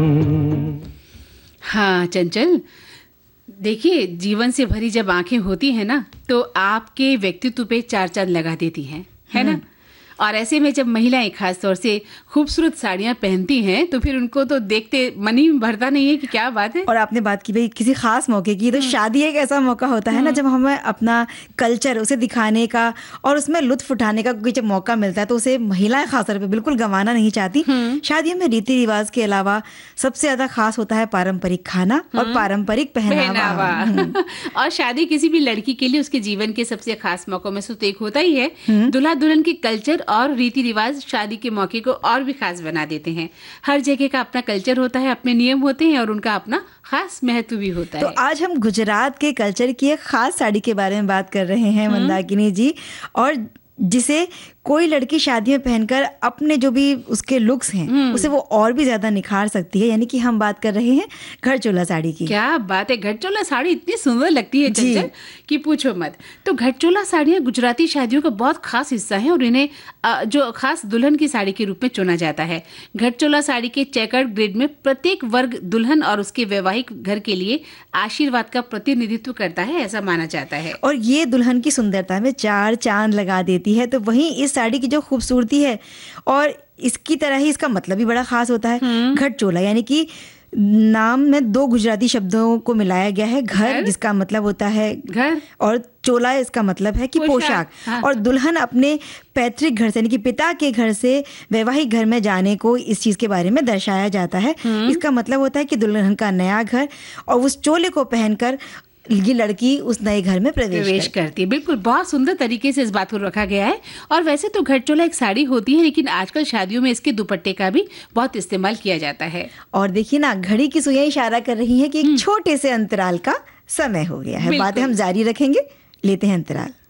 हाँ चंचल, देखिए जीवन से भरी जब आंखें होती हैं ना तो आपके व्यक्तित्व पे चार चांद लगा देती हैं, है ना। और ऐसे में जब महिलाएं खास तौर से खूबसूरत साड़ियां पहनती हैं तो फिर उनको तो देखते मन ही भरता नहीं है कि क्या बात है। और आपने बात की भाई किसी खास मौके की, तो शादी एक ऐसा मौका होता है ना जब हमें अपना कल्चर उसे दिखाने का और उसमें लुत्फ उठाने का कोई जब मौका मिलता है तो उसे महिलाएं खास तौर पे बिल्कुल गंवाना नहीं चाहती। शादियों में रीति रिवाज के अलावा सबसे ज्यादा खास होता है पारंपरिक खाना और पारंपरिक पहनावा। और शादी किसी भी लड़की के लिए उसके जीवन के सबसे खास मौकों में से तो एक होता ही है। दूल्हा दुल्हन के कल्चर और रीति रिवाज शादी के मौके को और भी खास बना देते हैं। हर जगह का अपना कल्चर होता है, अपने नियम होते हैं और उनका अपना खास महत्व भी होता है। तो आज हम गुजरात के कल्चर की एक खास साड़ी के बारे में बात कर रहे हैं मंदाकिनी जी, और जिसे कोई लड़की शादी में पहनकर अपने जो भी उसके लुक्स हैं उसे वो और भी ज्यादा निखार सकती है, यानी कि हम बात कर रहे हैं घरचोला साड़ी की। क्या बात है, घरचोला साड़ी इतनी सुंदर लगती है चंचल कि पूछो मत। तो घरचोला साड़ियाँ गुजराती शादियों का बहुत खास हिस्सा है और इन्हें जो खास दुल्हन की साड़ी के रूप में चुना जाता है। घरचोला साड़ी के चेकर्ड ग्रिड में प्रत्येक वर्ग दुल्हन और उसके वैवाहिक घर के लिए आशीर्वाद का प्रतिनिधित्व करता है, ऐसा माना जाता है। और ये दुल्हन की सुंदरता में चार चांद लगा देती है। तो वहीं इस साड़ी की जो खूबसूरती है और इसकी तरह ही इसका मतलब भी बड़ा खास होता है। घरचोला यानी कि नाम में दो गुजराती शब्दों को मिलाया गया है। घर जिसका मतलब होता है घर और चोला इसका मतलब है कि पोशाक। और दुल्हन अपने पैतृक घर से यानी कि पिता के घर से वैवाहिक घर में जाने को इस चीज के बारे में दर्शाया जाता है। इसका मतलब होता है कि दुल्हन का नया घर और उस चोले को पहनकर ये लड़की उस नए घर में प्रवेश करती है। बिल्कुल, बहुत सुंदर तरीके से इस बात को रखा गया है। और वैसे तो घरचोला एक साड़ी होती है, लेकिन आजकल शादियों में इसके दुपट्टे का भी बहुत इस्तेमाल किया जाता है। और देखिए ना, घड़ी की सुइयां इशारा कर रही हैं कि एक छोटे से अंतराल का समय हो गया है। बातें हम जारी रखेंगे, लेते हैं अंतराल।